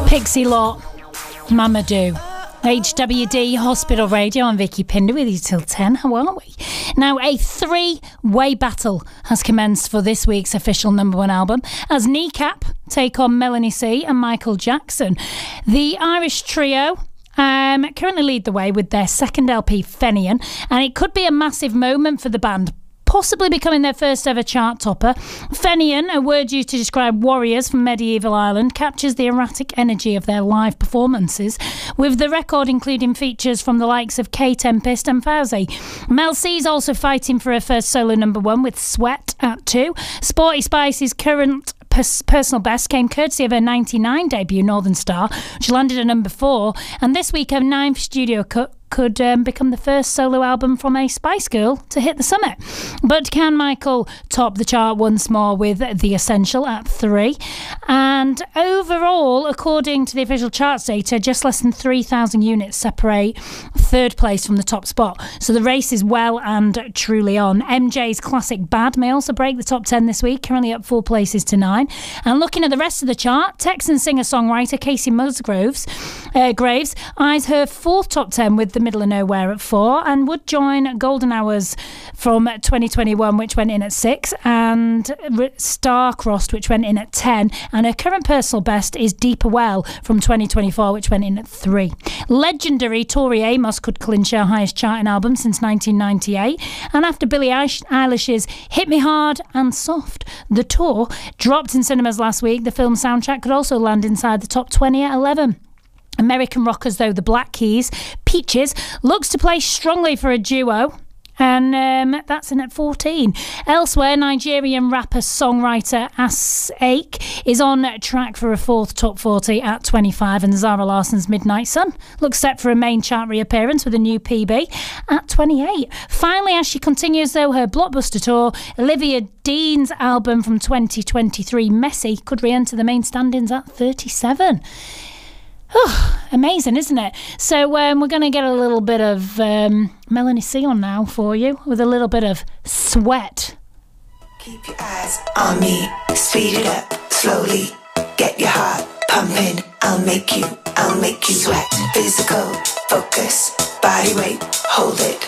Pixie Lott, Mamadou. HWD Hospital Radio, I'm Vicky Pinder with you till 10. How are we? Now, a three-way battle has commenced for this week's official number one album as Kneecap take on Melanie C and Michael Jackson. The Irish trio currently lead the way with their second LP, Fenian, and it could be a massive moment for the band, possibly becoming their first ever chart topper. Fenian, a word used to describe warriors from medieval Ireland, captures the erratic energy of their live performances, with the record including features from the likes of K Tempest and Fauzi. Mel C's also fighting for her first solo number one with Sweat at 2. Sporty Spice's current personal best came courtesy of her 99 debut, Northern Star, which landed at number 4, and this week her 9th studio cut could become the first solo album from a Spice Girl to hit the summit. But can Michael top the chart once more with The Essential at 3? And overall, according to the official charts data, just less than 3,000 units separate third place from the top spot. So the race is well and truly on. MJ's classic Bad may also break the top 10 this week, currently up 4 places to 9. And looking at the rest of the chart, Texan singer-songwriter Casey Musgraves eyes her 4th top 10 with The Middle of Nowhere at 4, and would join Golden Hours from 2021, which went in at 6, and Star-Crossed, which went in at 10, and her current personal best is Deeper Well from 2024, which went in at 3. Legendary Tori Amos could clinch her highest charting album since 1998, and after Billie Eilish's Hit Me Hard and Soft, The Tour dropped in cinemas last week, the film soundtrack could also land inside the top 20 at 11. American rockers, though, the Black Keys, Peaches, looks to play strongly for a duo, and that's in at 14. Elsewhere, Nigerian rapper-songwriter Asake is on track for a 4th top 40 at 25, and Zara Larson's Midnight Sun looks set for a main chart reappearance with a new PB at 28. Finally, as she continues, though, her blockbuster tour, Olivia Dean's album from 2023, Messy, could re-enter the main standings at 37. Oh, amazing, isn't it? So we're going to get a little bit of Melanie C on now for you with a little bit of Sweat. Keep your eyes on me, speed it up slowly, get your heart pumping, I'll make you sweat. Physical, focus, body weight, hold it,